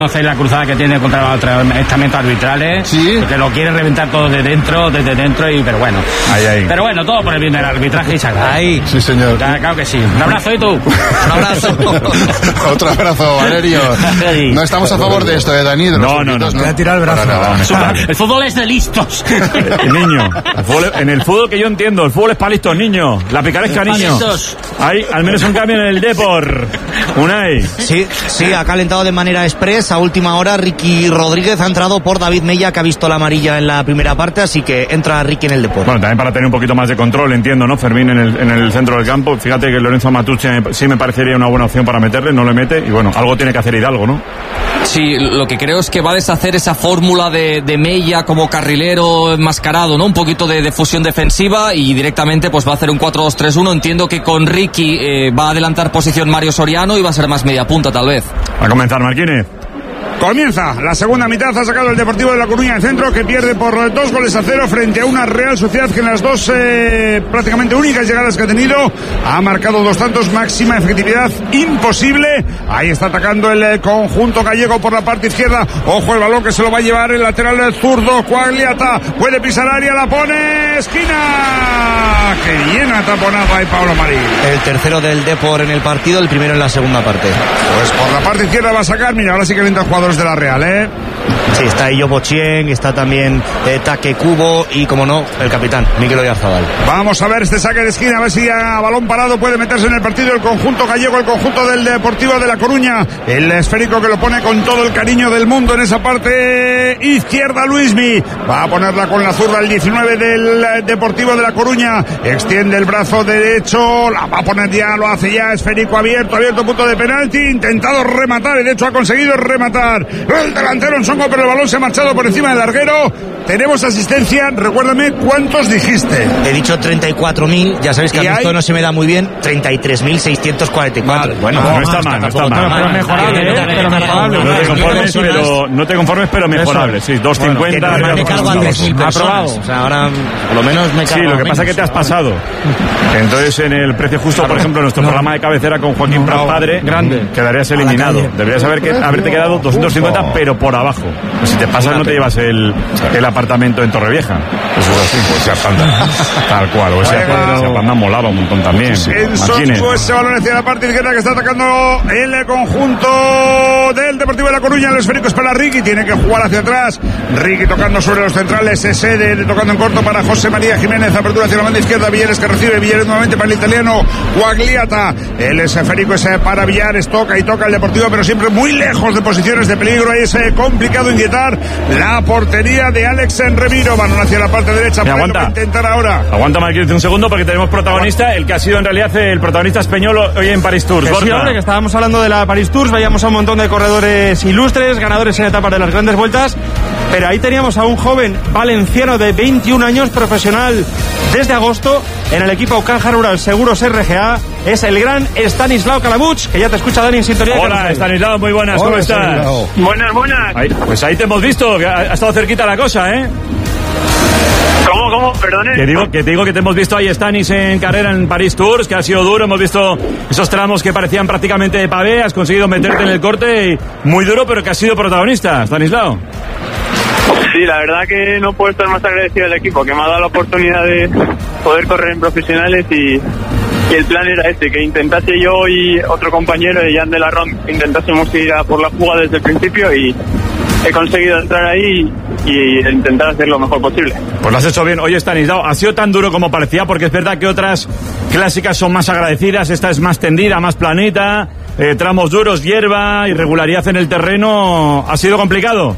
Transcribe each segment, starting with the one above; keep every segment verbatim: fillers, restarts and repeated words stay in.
Conocer la cruzada que tiene contra los otros estamentos arbitrales, sí, que lo quiere reventar todo de dentro, desde dentro, y pero bueno. Ahí, ahí. Pero bueno, todo por el bien del arbitraje y sagrado. Ahí. Sí, señor. Ya, claro que sí. Un abrazo, ¿y tú? Un abrazo. Otro abrazo, Valerio. No estamos a favor de esto, ¿eh, Dani? De no, no, no. no. Me ha tirado el brazo. No, no, no. El fútbol es de listos. Niño, el fútbol, en el fútbol que yo entiendo, el fútbol es para listos, niño. La picaresca, niño. Hay al menos un cambio en el Depor. Unai. Sí, sí, ha calentado de manera express. A última hora, Ricky Rodríguez ha entrado por David Mella, que ha visto la amarilla en la primera parte, así que entra Ricky en el Depor. Bueno, también para tener un poquito más de control, entiendo, ¿no? Fermín en el, en el centro del campo. Fíjate que Lorenzo Matucci sí me parecería una buena opción para meterle, no le mete, y bueno, algo tiene que hacer Hidalgo, ¿no? Sí, lo que creo es que va a deshacer esa fórmula de, de Mella como carrilero enmascarado, ¿no? Un poquito de, de fusión defensiva y directamente pues va a hacer un cuatro dos tres uno. Entiendo que con Ricky eh, va a adelantar posición Mario Soriano y va a ser más media punta, tal vez. Va a comenzar Marquínez. Comienza la segunda mitad, ha sacado el Deportivo de La Coruña en centro, que pierde por dos goles a cero frente a una Real Sociedad que en las dos eh, prácticamente únicas llegadas que ha tenido ha marcado dos tantos, máxima efectividad imposible. Ahí está atacando el eh, conjunto gallego por la parte izquierda. Ojo el balón que se lo va a llevar el lateral zurdo Quagliata, puede pisar área, la pone esquina. Que llena taponada ahí Pablo Marín. El tercero del Depor en el partido, el primero en la segunda parte. Pues por la parte izquierda va a sacar, mira, ahora sí que le entra jugadores de la Real, ¿eh? Sí, está ahí Bochien, está también eh, Take Kubo y, como no, el capitán, Mikel Oyarzabal. Vamos a ver este saque de esquina, a ver si a balón parado puede meterse en el partido el conjunto gallego, el conjunto del Deportivo de La Coruña. El esférico que lo pone con todo el cariño del mundo en esa parte izquierda, Luismi. Va a ponerla con la zurda el diecinueve del Deportivo de La Coruña. Extiende el brazo derecho, la va a poner ya, lo hace ya, esférico abierto, abierto, punto de penalti, intentado rematar y de hecho ha conseguido rematar el delantero en Songo, pero el balón se ha marchado por encima del larguero. Tenemos asistencia, recuérdame cuántos dijiste. He dicho treinta y cuatro mil, ya sabéis que a mí esto no se me da muy bien. Treinta y tres mil seiscientos cuarenta y cuatro. Vale. Bueno, no, no está mal, no está mal. Pero mejorable, ¿eh? Pero mejorable. No te conformes, pero, no te conformes, pero mejorable. Sí, dos cincuenta. Bueno, me cargo a tres mil personas. O sea, ahora por lo menos me cargo. Sí, lo que pasa es que te has pasado. Entonces, en el precio justo, por ejemplo, nuestro programa de cabecera con Joaquín Prat Padre, grande, quedarías eliminado. Deberías haber que, haberte quedado doscientos cincuenta, pero por abajo. Pues si te pasas, no te llevas el, el apartamento en Torrevieja. Eso es así, pues se apanda. Tal cual, o sea, se apanda molaba un montón también. En Songo ese balón hacia la parte izquierda que está atacando el conjunto del Deportivo de La Coruña. El esférico es para Ricky, tiene que jugar hacia atrás. Ricky tocando sobre los centrales, ese de, tocando en corto para José María Jiménez, apertura hacia la banda izquierda, Villares que recibe, Villares nuevamente para el italiano Quagliata. El esférico es para Villares, toca y toca el Deportivo, pero siempre muy lejos de posiciones de peligro. Ahí es complicado inquietar la portería de Alex Enremiro. Balón hacia la parte derecha. Me aguanta. Intentar ahora. Aguanta, Marquínez, un segundo, porque tenemos protagonista, el que ha sido en realidad el protagonista español hoy en Paris Tours. Que sí, hombre, que estábamos hablando de la Paris Tours, vayamos a un montón de corredores ilustres, ganadores en etapas de las grandes vueltas, pero ahí teníamos a un joven valenciano de veintiún años, profesional desde agosto en el equipo Caja Rural Seguros R G A. Es el gran Stanislao Calabuch, que ya te escucha Dani en sintonía. Hola, Stanislao, muy buenas. Hola, ¿cómo estás? Stanislao. Buenas, buenas. Ahí, pues ahí te hemos visto, que ha, ha estado cerquita la cosa, ¿eh? ¿Cómo, cómo? Perdone. Que digo, que te digo que te hemos visto ahí, Stanis, en carrera en Paris Tours, que ha sido duro. Hemos visto esos tramos que parecían prácticamente de pavé. Has conseguido meterte en el corte y muy duro, pero que has sido protagonista, Stanislao. Sí, la verdad que no puedo estar más agradecido al equipo, que me ha dado la oportunidad de poder correr en profesionales y, y el plan era este, que intentase yo y otro compañero de Jan de la Ron, intentásemos ir a por la fuga desde el principio y he conseguido entrar ahí y intentar hacer lo mejor posible. Pues lo has hecho bien. Oye, Stanislao, ¿ha sido tan duro como parecía? Porque es verdad que otras clásicas son más agradecidas, esta es más tendida, más planita, eh, tramos duros, hierba, irregularidad en el terreno. ¿Ha sido complicado?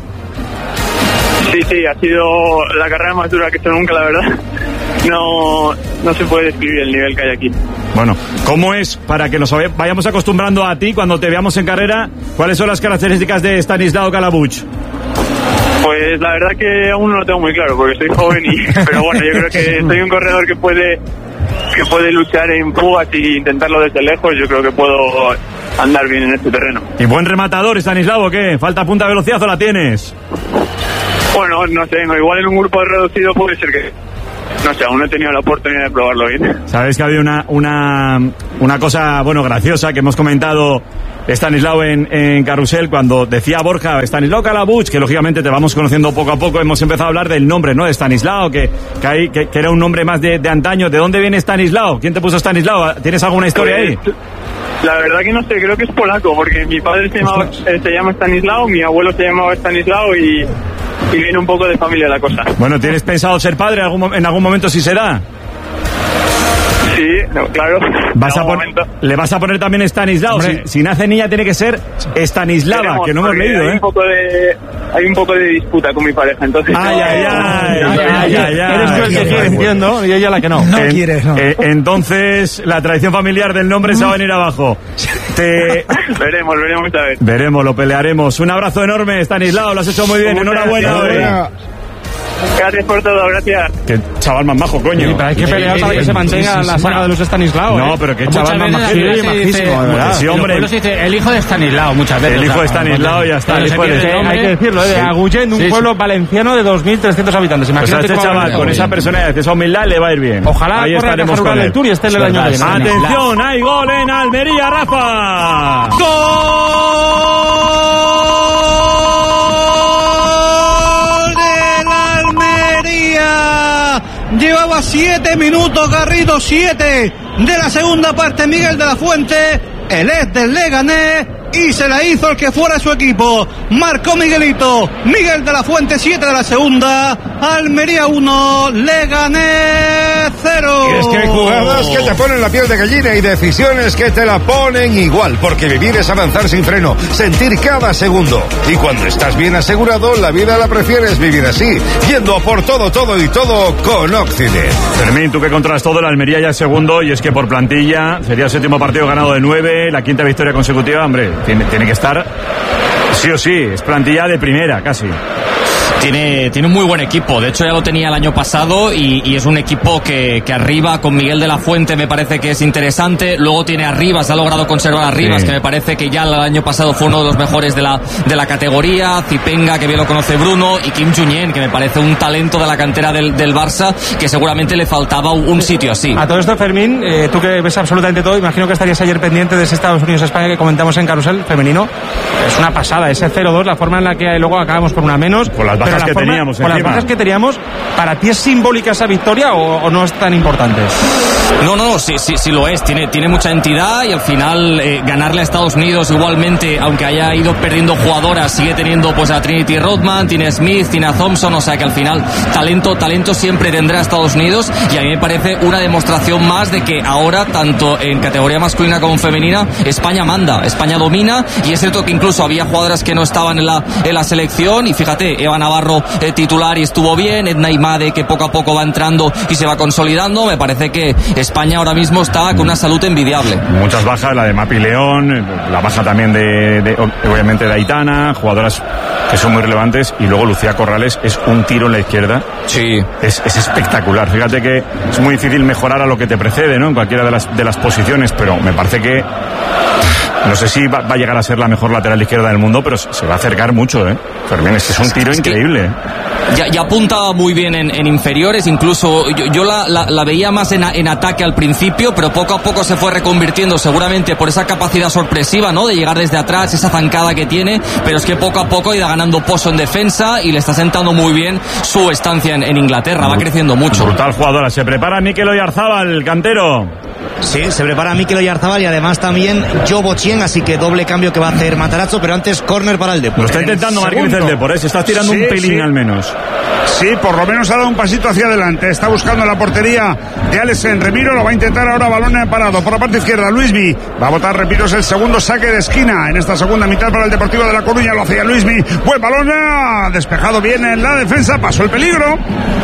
Sí, sí, ha sido la carrera más dura que he hecho nunca, la verdad. No, no se puede describir el nivel que hay aquí. Bueno, ¿cómo es, para que nos vayamos acostumbrando a ti cuando te veamos en carrera, cuáles son las características de Stanislao Calabuch? Pues la verdad que aún no lo tengo muy claro, porque soy joven y, pero bueno, yo creo que soy un corredor que puede que puede luchar en fugas y intentarlo desde lejos. Yo creo que puedo andar bien en este terreno. ¿Y buen rematador, Stanislao, o qué? ¿Falta punta de velocidad o la tienes? Bueno, no sé, no, igual en un grupo reducido puede ser que... No sé, aún no he tenido la oportunidad de probarlo bien. Sabes que ha habido una, una, una cosa, bueno, graciosa que hemos comentado Stanislao en, en Carrusel, cuando decía Borja Stanislao Calabuch, que lógicamente te vamos conociendo poco a poco, hemos empezado a hablar del nombre, ¿no? De Stanislao, que, que, hay, que, que era un nombre más de, de antaño. ¿De dónde viene Stanislao? ¿Quién te puso Stanislao? ¿Tienes alguna historia ahí? La verdad que no sé, creo que es polaco, porque mi padre se, llamaba, eh, se llama Stanislao, mi abuelo se llamaba Stanislao y, y viene un poco de familia la cosa. Bueno, ¿tienes pensado ser padre en algún, en algún momento si se da? Sí, no, claro. ¿Vas a pon- ¿Le vas a poner también Stanislao? Si, si nace niña tiene que ser Stanislava, Tenemos, que no hemos leído, hay ¿eh? Un poco de, hay un poco de disputa con mi pareja, entonces... Ay, ay, ay, ay, ay, ay, ay. Eres tú el que quiere, entiendo, y ella la que no. No En- quieres, no. eh, entonces, la tradición familiar del nombre se va a venir abajo. Te... veremos, veremos esta vez. Veremos, lo pelearemos. Un abrazo enorme, Stanislao, lo has hecho muy bien. Muchas Enhorabuena, gracias. hoy. Gracias por todo, gracias. Qué chaval más majo, coño. Sí, pero hay que pelear para que se mantenga la saga de los Stanislao. No, ¿eh? pero qué Muchas chaval más veces majo. en la clase dice- majísimo, de verdad. Sí, En los hombre. pueblos se dice el hijo de Stanislao muchas veces. El hijo o sea, de Stanislao, ya está, cuando el se hijo de- pierde el Eh, nombre- hay que decirlo, ¿eh? de Agullén, un Sí, sí. pueblo valenciano de dos mil trescientos habitantes. O sea, Imagínate este cómo chaval va a con venir. esa personalidad, esa humildad le va a ir bien. Ojalá ahí corra la estaremos Caja con Rural él. del Tour y esté el año que viene. Atención, hay gol en Almería, Rafa. ¡Gol del Almería! Llevaba siete minutos Garrido, siete de la segunda parte. Miguel de la Fuente, el ex del Leganés, y se la hizo el que fuera su equipo. Marcó Miguelito. Miguel de la Fuente, siete de la segunda. Almería uno, Leganés cero. Y es que hay jugadas que te ponen la piel de gallina y decisiones que te la ponen igual, porque vivir es avanzar sin freno, sentir cada segundo. Y cuando estás bien asegurado, la vida la prefieres vivir así, yendo a por todo, todo y todo con Occident. Fermín, tú que controlas todo, la Almería ya es segundo, y es que por plantilla sería el séptimo partido ganado de nueve, la quinta victoria consecutiva, hombre, tiene, tiene que estar sí o sí, es plantilla de primera casi. Tiene, tiene un muy buen equipo, de hecho ya lo tenía el año pasado y, y es un equipo que, que arriba con Miguel de la Fuente me parece que es interesante, luego tiene a Rivas, ha logrado conservar a Rivas, Sí. que me parece que ya el año pasado fue uno de los mejores de la, de la categoría, Zipenga, que bien lo conoce Bruno, y Kim Junyent, que me parece un talento de la cantera del, del Barça, que seguramente le faltaba un, un sitio así. A todo esto, Fermín, eh, tú que ves absolutamente todo, imagino que estarías ayer pendiente de ese Estados Unidos-España que comentamos en Carrusel femenino. Es una pasada, ese cero dos, la forma en la que luego acabamos por una menos. Con las bajas pero la que forma- teníamos Con las encima. bajas que teníamos, ¿para ti es simbólica esa victoria o, o no es tan importante? No, no, no, sí, sí, sí lo es. Tiene, tiene mucha entidad y al final eh, ganarle a Estados Unidos igualmente, aunque haya ido perdiendo jugadoras, sigue teniendo pues a Trinity Rodman, tiene a Smith, tiene a Thompson, o sea que al final talento, talento siempre tendrá Estados Unidos, y a mí me parece una demostración más de que ahora, tanto en categoría masculina como femenina, España manda, España domina, y es cierto que incluso había jugadoras que no estaban en la, en la selección, y fíjate, Eva Navarro eh, titular y estuvo bien, Edna Imade que poco a poco va entrando y se va consolidando. Me parece que España ahora mismo está con una salud envidiable. Muchas bajas, la de Mapi León, la baja también de, de obviamente de Aitana, jugadoras que son muy relevantes, y luego Lucía Corrales es un tiro en la izquierda. Sí. Es, es espectacular. Fíjate que es muy difícil mejorar a lo que te precede, ¿no? En cualquiera de las, de las posiciones, pero me parece que no sé si va, va a llegar a ser la mejor lateral izquierda del mundo, pero se va a acercar mucho, ¿eh? Fermín, es que es un tiro Es que increíble. Ya, ya apunta muy bien en, en inferiores, incluso yo, yo la, la, la veía más en, en ataque al principio, pero poco a poco se fue reconvirtiendo, seguramente por esa capacidad sorpresiva, ¿no? De llegar desde atrás, esa zancada que tiene, pero es que poco a poco ha ido ganando pozo en defensa y le está sentando muy bien su estancia en, en Inglaterra, va creciendo mucho. Brutal jugadora. Se prepara Mikel Oyarzábal, cantero. Sí, se prepara Mikel Oyarzábal y además también Joe Chien, así que doble cambio que va a hacer Matarazzo, pero antes córner para el Depor. Lo está intentando Marquinhos del Depor, ¿eh? Se está tirando Sí, un pelín sí. al menos. Sí, por lo menos ha dado un pasito hacia adelante. Está buscando la portería de Alesen. Remiro lo va a intentar ahora, balón parado por la parte izquierda. Luismi va a botar, repito, es el segundo saque de esquina en esta segunda mitad para el Deportivo de La Coruña. Lo hacía Luismi. Buen balón, ah, despejado bien en la defensa. Pasó el peligro.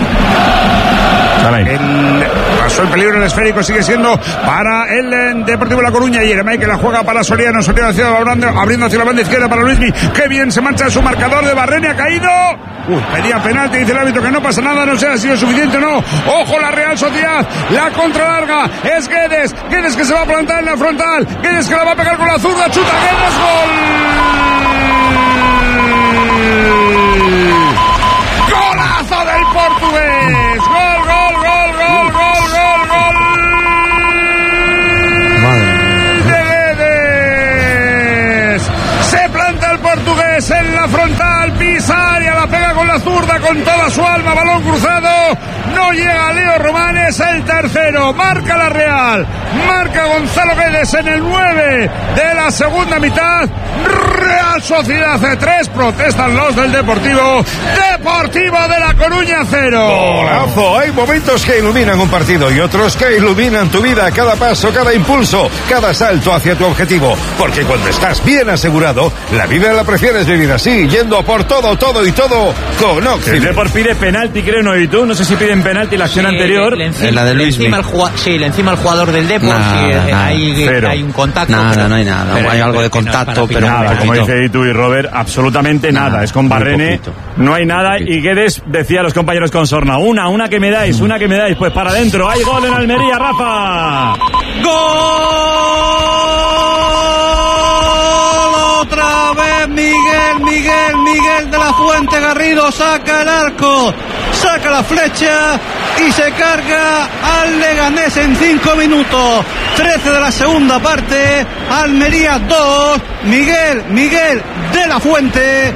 El, pasó el peligro, el esférico sigue siendo para el eh, Deportivo de La Coruña. Y Yeremay que la juega para Soriano. Soriano hacia, abriendo, abriendo hacia la banda izquierda para Luismi. Qué bien se mancha su marcador de Barreni. Ha caído. Uy, pedía penalti, dice el árbitro que no pasa nada, no sé si ha sido suficiente o no. Ojo la Real Sociedad, la contralarga es Guedes. Guedes que se va a plantar en la frontal. Guedes que la va a pegar con la zurda. Chuta Guedes, gol. Golazo del portugués. Gol, gol, gol, gol, gol, gol, gol. De con la zurda con toda su alma, balón cruzado, no llega Leo Román, es el tercero, marca la Real, marca Gonzalo Guedes en el nueve de la segunda mitad. Real Sociedad C tres, protestan los del Deportivo, Deportivo de La Coruña cero. Golazo, hay momentos que iluminan un partido y otros que iluminan tu vida, cada paso, cada impulso, cada salto hacia tu objetivo, porque cuando estás bien asegurado, la vida la prefieres vivir así, yendo por todo, todo y todo con Occident. El Depor pide penalti, creo, ¿no? ¿Y tú? No sé si piden penalti la acción sí, anterior. Le, le encima, en la de Luis le encima el jugador, sí, le encima el jugador del Depor, nada, sí, nada, hay, hay un contacto. Nada, pero, no hay nada, pero, hay algo de pero, contacto, pero, pero nada, como poquito. dice tú y Robert, absolutamente nada, nada. Es con Barrene, no hay nada. Y Guedes decía a los compañeros con sorna, una, una que me dais, una que me dais, pues para adentro. Hay gol en Almería, Rafa. ¡Gol! Otra vez Miguel, Miguel, Miguel de la Fuente Garrido saca el arco, saca la flecha y se carga al Leganés en cinco minutos. trece de la segunda parte, Almería dos, Miguel, Miguel de la Fuente,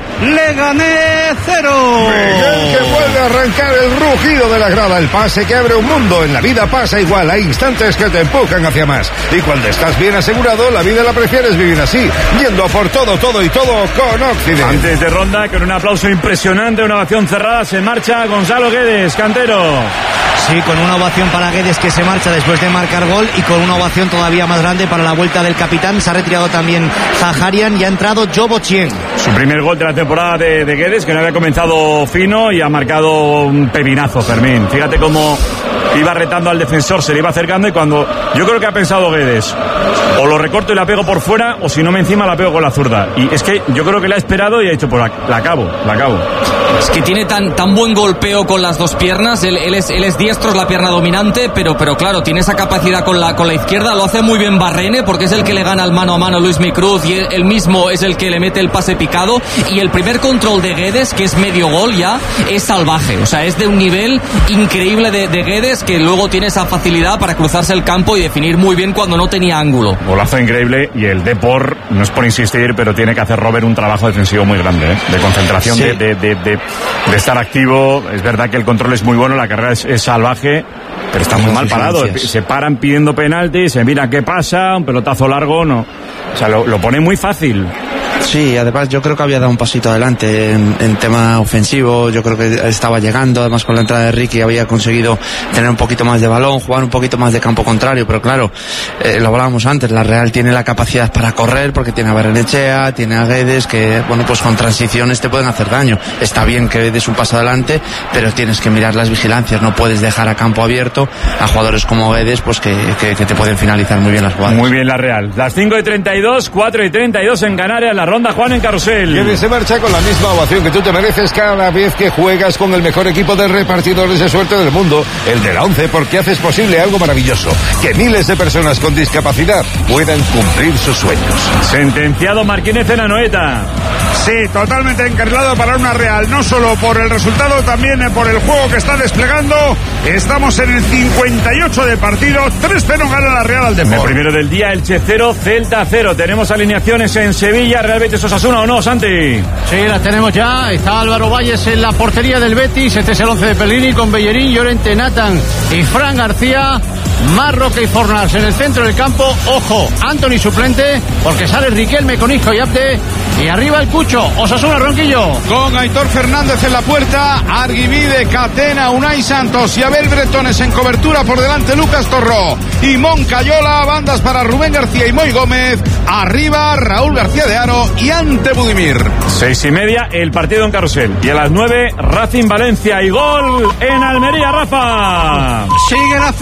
Leganés cero. Miguel que vuelve a arrancar el rugido de la grada, el pase que abre un mundo. En la vida pasa igual, hay instantes que te empujan hacia más. Y cuando estás bien asegurado, la vida la prefieres vivir así, yendo por todo, todo y todo con Occident. Antes de ronda, con un aplauso impresionante, una ovación cerrada, se marcha Gonzalo Guedes, cantero. Sí, con una ovación para Guedes que se marcha después de marcar gol y con una ovación todavía más grande para la vuelta del capitán. Se ha retirado también Zaharian y ha entrado Jobo Chien. Su primer gol de la temporada de, de Guedes, que no había comenzado fino y ha marcado un pepinazo, Fermín. Fíjate cómo iba retando al defensor, se le iba acercando y cuando yo creo que ha pensado Guedes, o lo recorto y la pego por fuera o si no me encima la pego con la zurda. Y es que yo creo que la ha esperado y ha dicho, pues la, la acabo, la acabo. Es que tiene tan, tan buen golpeo con las dos piernas, él, él, es, él es diestro, es la pierna dominante, pero, pero claro, tiene esa capacidad con la, con la izquierda, lo hace muy bien Barrene, porque es el que le gana al mano a mano a Luis Micruz y él, él mismo es el que le mete el pase picado, y el primer control de Guedes, que es medio gol ya, es salvaje, o sea, es de un nivel increíble de, de Guedes, que luego tiene esa facilidad para cruzarse el campo y definir muy bien cuando no tenía ángulo. Golazo increíble, y el Depor, no es por insistir, pero tiene que hacer Robert un trabajo defensivo muy grande, ¿eh? De concentración, sí. de, de, de, de, de estar activo. Es verdad que el control es muy bueno, la carrera es, es salvaje, pero está muy mal parado. Se paran pidiendo penalti, se mira qué pasa, un pelotazo largo, no. O sea, lo, lo pone muy fácil. Sí, además yo creo que había dado un pasito adelante en, en tema ofensivo, yo creo que estaba llegando, además con la entrada de Ricky había conseguido tener un poquito más de balón, jugar un poquito más de campo contrario, pero claro, eh, lo hablábamos antes, la Real tiene la capacidad para correr porque tiene a Barrenechea, tiene a Guedes, que bueno, pues con transiciones te pueden hacer daño. Está bien que des un paso adelante, pero tienes que mirar las vigilancias, no puedes dejar a campo abierto a jugadores como Guedes, pues que, que, que te pueden finalizar muy bien las jugadas. Muy bien la Real. Las cinco y treinta y dos, cuatro y treinta y dos en Canarias, la ronda Juan en Carrusel. Guedes se marcha con la misma ovación que tú te mereces cada vez que juegas con el mejor equipo de repartidores de suerte del mundo, el de la ONCE, porque haces posible algo maravilloso, que miles de personas con discapacidad puedan cumplir sus sueños. Sentenciado Martínez en Anoeta. Sí, totalmente encarrilado para una Real, no solo por el resultado, también por el juego que está desplegando. Estamos en el cincuenta y ocho de partido, tres cero gana la Real al Depor. El primero del día, Elche cero, Celta cero. Tenemos alineaciones en Sevilla, Real Betis Osasuna, ¿o no, Santi? Sí, las tenemos ya. Está Álvaro Valles en la portería del Betis. Este es el once de Pellegrini con Bellerín, Llorente, Nathan y Fran García. Marroque y Fornals en el centro del campo. Ojo, Anthony suplente, porque sale Riquelme con Isco y Abde. Y arriba el Cucho, Osasuna, Ronquillo. Con Aitor Fernández en la puerta, Arguivide, Catena, Unai Santos y Abel Bretones en cobertura, por delante Lucas Torró y Moncayola, bandas para Rubén García y Moy Gómez, arriba Raúl García de Aro y Ante Budimir. Seis y media, el partido en Carrusel. Y a las nueve, Racing Valencia y gol en Almería, Rafa. Sigue la